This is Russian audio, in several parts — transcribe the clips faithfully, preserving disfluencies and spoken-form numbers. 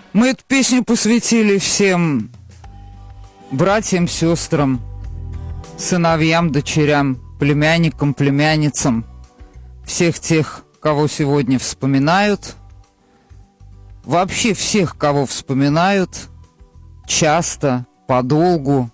Мы эту песню посвятили всем братьям, сестрам, сыновьям, дочерям, племянникам, племянницам, всех тех, кого сегодня вспоминают, вообще всех, кого вспоминают, часто, подолгу,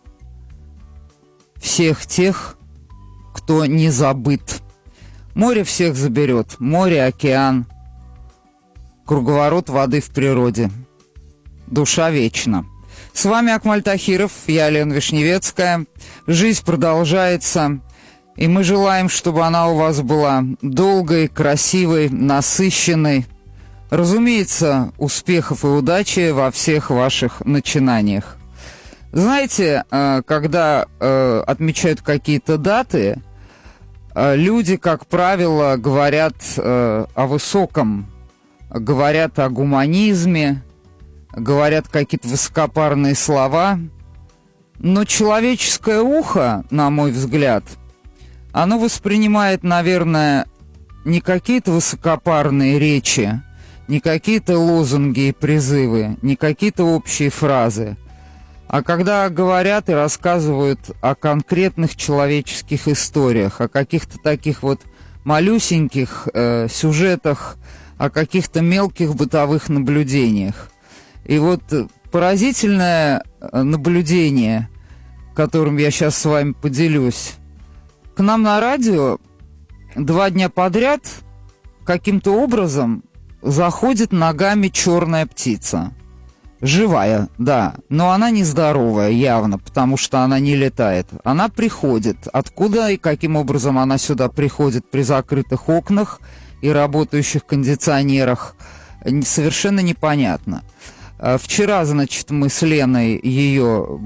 всех тех, кто не забыт. Море всех заберет, море, океан, круговорот воды в природе. Душа вечна. С вами Акмаль Тахиров, я Лена Вишневецкая. Жизнь продолжается, и мы желаем, чтобы она у вас была долгой, красивой, насыщенной. Разумеется, успехов и удачи во всех ваших начинаниях. Знаете, когда отмечают какие-то даты, люди, как правило, говорят о высоком, говорят о гуманизме, говорят какие-то высокопарные слова, но человеческое ухо, на мой взгляд, оно воспринимает, наверное, не какие-то высокопарные речи, не какие-то лозунги и призывы, не какие-то общие фразы, а когда говорят и рассказывают о конкретных человеческих историях, о каких-то таких вот малюсеньких э, сюжетах, о каких-то мелких бытовых наблюдениях. И вот поразительное наблюдение, которым я сейчас с вами поделюсь. К нам на радио два дня подряд каким-то образом заходит ногами черная птица. Живая, да, но она нездоровая явно, потому что она не летает. Она приходит. Откуда и каким образом она сюда приходит при закрытых окнах и работающих кондиционерах, совершенно непонятно. Вчера, значит, мы с Леной ее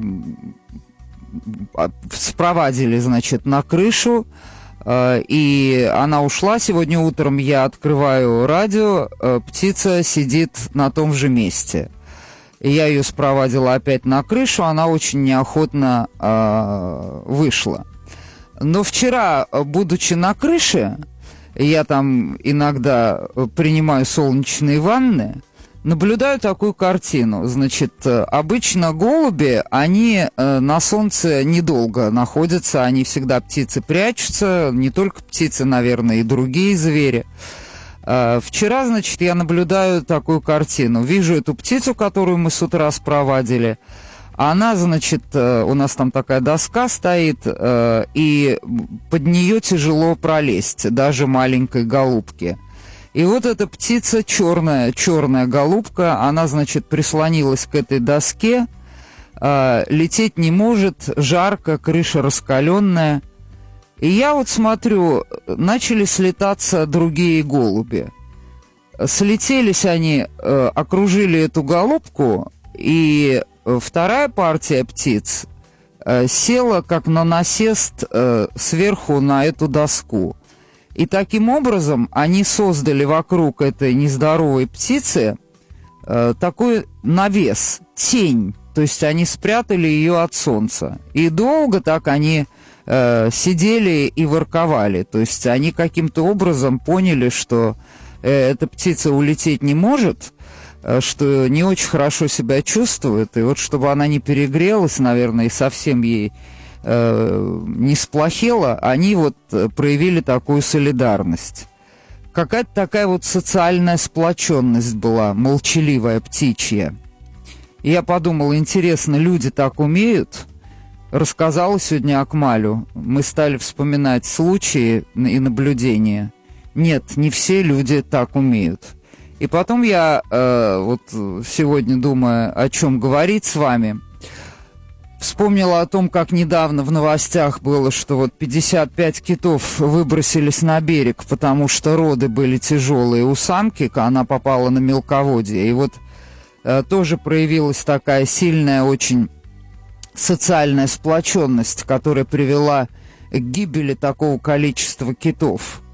спровадили, значит, на крышу, и она ушла. Сегодня утром я открываю радио, птица сидит на том же месте. Я ее спровадила опять на крышу, она очень неохотно вышла. Но вчера, будучи на крыше, я там иногда принимаю солнечные ванны, наблюдаю такую картину. Значит, обычно голуби, они на солнце недолго находятся, они всегда, птицы прячутся, не только птицы, наверное, и другие звери. Вчера, значит, я наблюдаю такую картину. Вижу эту птицу, которую мы с утра спровадили. Она, значит, у нас там такая доска стоит, и под нее тяжело пролезть, даже маленькой голубке. И вот эта птица, черная, черная голубка, она, значит, прислонилась к этой доске, лететь не может, жарко, крыша раскаленная. И я вот смотрю, начали слетаться другие голуби. Слетелись они, окружили эту голубку, и вторая партия птиц села как на насест сверху на эту доску. И таким образом они создали вокруг этой нездоровой птицы э, такой навес, тень. То есть они спрятали ее от солнца. И долго так они э, сидели и ворковали. То есть они каким-то образом поняли, что э, эта птица улететь не может, э, что не очень хорошо себя чувствует. И вот чтобы она не перегрелась, наверное, и совсем ей не сплохело, они вот проявили такую солидарность. Какая-то такая вот социальная сплоченность была, молчаливая, птичья. И я подумал, интересно, люди так умеют? Рассказала сегодня Акмалю. Мы стали вспоминать случаи и наблюдения. Нет, не все люди так умеют. И потом я э, вот сегодня, думая, о чем говорить с вами, вспомнила о том, как недавно в новостях было, что вот пятьдесят пять китов выбросились на берег, потому что роды были тяжелые у самки, она попала на мелководье. И вот э, тоже проявилась такая сильная очень социальная сплоченность, которая привела к гибели такого количества китов.